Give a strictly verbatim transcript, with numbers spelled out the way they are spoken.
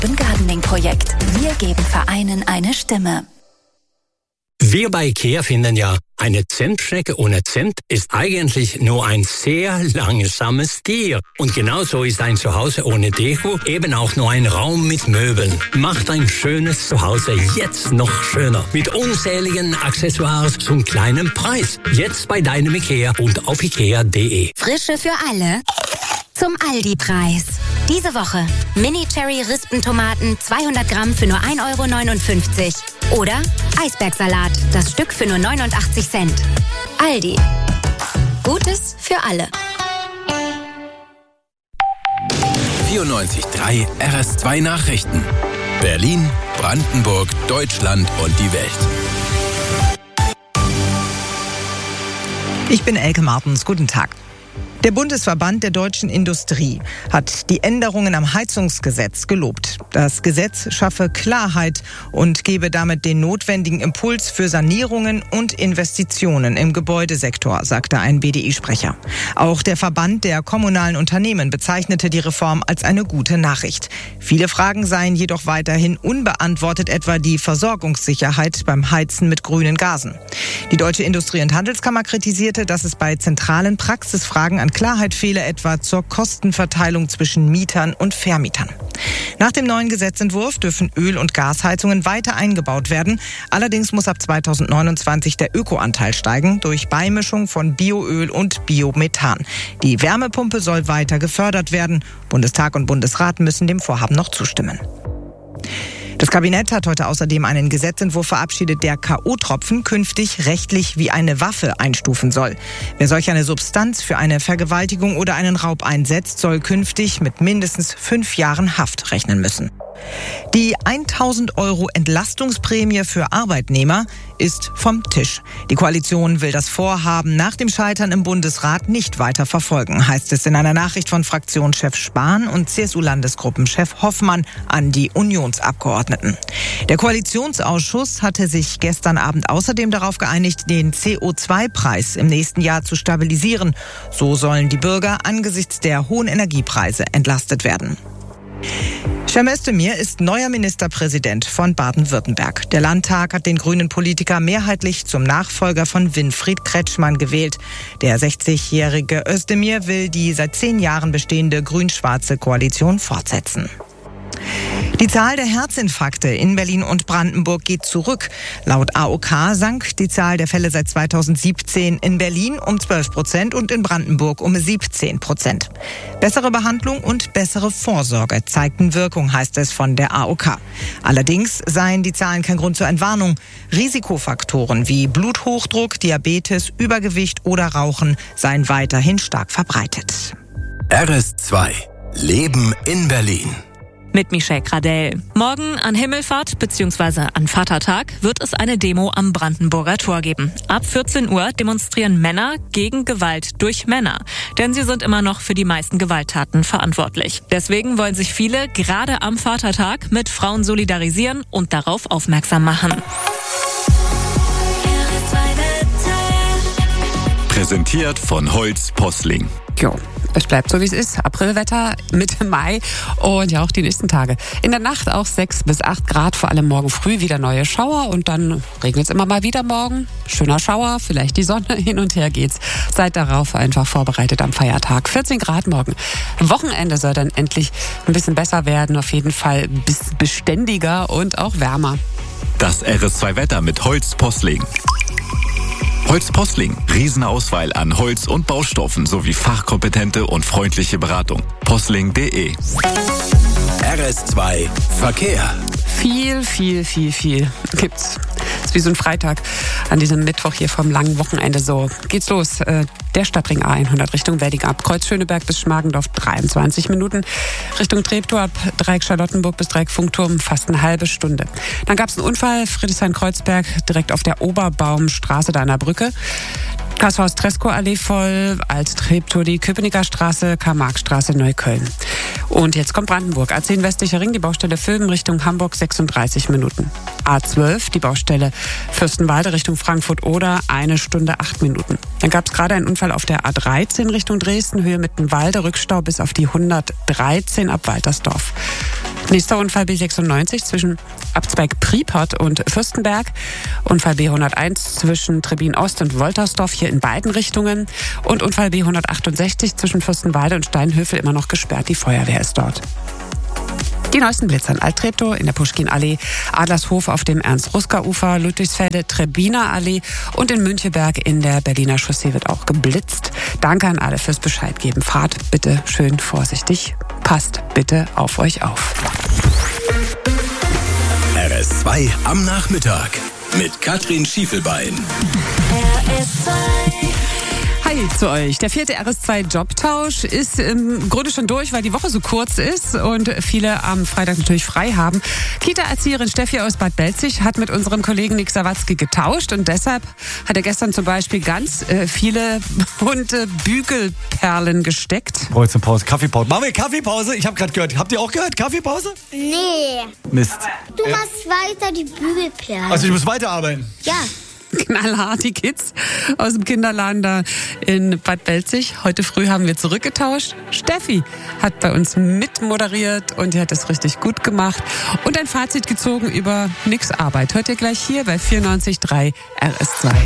Urban Gardening Projekt. Wir geben Vereinen eine Stimme. Wir bei IKEA finden ja, eine Zimtschnecke ohne Zimt ist eigentlich nur ein sehr langsames Tier. Und genauso ist ein Zuhause ohne Deko eben auch nur ein Raum mit Möbeln. Macht ein schönes Zuhause jetzt noch schöner. Mit unzähligen Accessoires zum kleinen Preis. Jetzt bei deinem IKEA und auf ikea punkt de. Frische für alle zum Aldi-Preis. Diese Woche Mini-Cherry-Rispentomaten zweihundert Gramm für nur ein Euro neunundfünfzig. Oder Eisbergsalat, das Stück für nur neunundachtzig Cent. Aldi. Gutes für alle. vierundneunzig Komma drei R S zwei Nachrichten. Berlin, Brandenburg, Deutschland und die Welt. Ich bin Elke Martens. Guten Tag. Der Bundesverband der deutschen Industrie hat die Änderungen am Heizungsgesetz gelobt. Das Gesetz schaffe Klarheit und gebe damit den notwendigen Impuls für Sanierungen und Investitionen im Gebäudesektor, sagte ein B D I-Sprecher. Auch der Verband der kommunalen Unternehmen bezeichnete die Reform als eine gute Nachricht. Viele Fragen seien jedoch weiterhin unbeantwortet, etwa die Versorgungssicherheit beim Heizen mit grünen Gasen. Die Deutsche Industrie- und Handelskammer kritisierte, dass es bei zentralen Praxisfragen an Klarheit fehle, etwa zur Kostenverteilung zwischen Mietern und Vermietern. Nach dem neuen Gesetzentwurf dürfen Öl- und Gasheizungen weiter eingebaut werden. Allerdings muss ab zweitausendneunundzwanzig der Ökoanteil steigen durch Beimischung von Bioöl und Biomethan. Die Wärmepumpe soll weiter gefördert werden. Bundestag und Bundesrat müssen dem Vorhaben noch zustimmen. Das Kabinett hat heute außerdem einen Gesetzentwurf verabschiedet, der K O-Tropfen künftig rechtlich wie eine Waffe einstufen soll. Wer solch eine Substanz für eine Vergewaltigung oder einen Raub einsetzt, soll künftig mit mindestens fünf Jahren Haft rechnen müssen. Die tausend Euro Entlastungsprämie für Arbeitnehmer ist vom Tisch. Die Koalition will das Vorhaben nach dem Scheitern im Bundesrat nicht weiter verfolgen, heißt es in einer Nachricht von Fraktionschef Spahn und C S U-Landesgruppenchef Hoffmann an die Unionsabgeordneten. Der Koalitionsausschuss hatte sich gestern Abend außerdem darauf geeinigt, den C O zwei Preis im nächsten Jahr zu stabilisieren. So sollen die Bürger angesichts der hohen Energiepreise entlastet werden. Cem Özdemir ist neuer Ministerpräsident von Baden-Württemberg. Der Landtag hat den grünen Politiker mehrheitlich zum Nachfolger von Winfried Kretschmann gewählt. Der sechzigjährige Özdemir will die seit zehn Jahren bestehende grün-schwarze Koalition fortsetzen. Die Zahl der Herzinfarkte in Berlin und Brandenburg geht zurück. Laut A O K sank die Zahl der Fälle seit zweitausendsiebzehn in Berlin um zwölf Prozent und in Brandenburg um siebzehn Prozent. Bessere Behandlung und bessere Vorsorge zeigten Wirkung, heißt es von der A O K. Allerdings seien die Zahlen kein Grund zur Entwarnung. Risikofaktoren wie Bluthochdruck, Diabetes, Übergewicht oder Rauchen seien weiterhin stark verbreitet. R S zwei. Leben in Berlin. Mit Michelle Gradell. Morgen an Himmelfahrt bzw. an Vatertag wird es eine Demo am Brandenburger Tor geben. Ab vierzehn Uhr demonstrieren Männer gegen Gewalt durch Männer. Denn sie sind immer noch für die meisten Gewalttaten verantwortlich. Deswegen wollen sich viele gerade am Vatertag mit Frauen solidarisieren und darauf aufmerksam machen. Präsentiert von Holz Posling. Jo, es bleibt so, wie es ist. Aprilwetter, Mitte Mai und ja auch die nächsten Tage. In der Nacht auch sechs bis acht Grad, vor allem morgen früh wieder neue Schauer und dann regnet es immer mal wieder morgen. Schöner Schauer, vielleicht die Sonne, hin und her geht's. Seid darauf einfach vorbereitet am Feiertag. vierzehn Grad morgen. Wochenende soll dann endlich ein bisschen besser werden, auf jeden Fall bis beständiger und auch wärmer. Das R S zwei Wetter mit Holz Posling. Holz Posling. Riesenauswahl an Holz und Baustoffen sowie fachkompetente und freundliche Beratung. posling punkt de. R S zwei Verkehr. Viel, viel, viel, viel gibt's. Ist wie so ein Freitag an diesem Mittwoch hier vom langen Wochenende. So geht's los. Der Stadtring A hundert Richtung Wedding ab Kreuz Schöneberg bis Schmargendorf dreiundzwanzig Minuten. Richtung Treptow ab Dreieck Charlottenburg bis Dreieck Funkturm fast eine halbe Stunde. Dann gab's einen Unfall, Friedrichshain-Kreuzberg direkt auf der Oberbaumstraße da an der Brücke. Kasshaus Treskow-Allee voll, Alt-Treptow, die Köpenicker Straße, Karl-Marx-Straße, Neukölln. Und jetzt kommt Brandenburg. A zehn westlicher Ring, die Baustelle Vülben Richtung Hamburg, sechsunddreißig Minuten. A zwölf, die Baustelle Fürstenwalde Richtung Frankfurt oder eine Stunde, acht Minuten. Dann gab es gerade einen Unfall Unfall auf der A dreizehn Richtung Dresden, Höhe Mittenwalde, Rückstau bis auf die hundertdreizehn ab Waltersdorf. Nächster Unfall B sechsundneunzig zwischen Abzweig-Priepert und Fürstenberg. Unfall B hunderteins zwischen Trebin-Ost und Woltersdorf, hier in beiden Richtungen. Und Unfall B hundertachtundsechzig zwischen Fürstenwalde und Steinhöfel, immer noch gesperrt. Die Feuerwehr ist dort. Die neuesten Blitze in Alt-Treptow, in der Puschkin-Allee, Adlershof auf dem Ernst-Ruska-Ufer, Ludwigsfelde, Trebiner-Allee und in Müncheberg in der Berliner Chaussee wird auch geblitzt. Danke an alle fürs Bescheid geben. Fahrt bitte schön vorsichtig. Passt bitte auf euch auf. R S zwei am Nachmittag mit Katrin Schiefelbein. R S zwei. Hi zu euch. Der vierte R S zwei Jobtausch ist im Grunde schon durch, weil die Woche so kurz ist und viele am Freitag natürlich frei haben. Kita-Erzieherin Steffi aus Bad Belzig hat mit unserem Kollegen Nick Sawatzki getauscht und deshalb hat er gestern zum Beispiel ganz äh, viele bunte Bügelperlen gesteckt. Oh, jetzt eine Pause. Kaffeepause. Machen wir Kaffeepause? Ich habe gerade gehört. Habt ihr auch gehört? Kaffeepause? Nee. Mist. Du machst weiter die Bügelperlen. Also ich muss weiterarbeiten. Ja. Knallhart, die Kids aus dem Kinderladen da in Bad Belzig. Heute früh haben wir zurückgetauscht. Steffi hat bei uns mitmoderiert und die hat das richtig gut gemacht und ein Fazit gezogen über Nicks Arbeit. Hört ihr gleich hier bei vierundneunzig Komma drei R S zwei.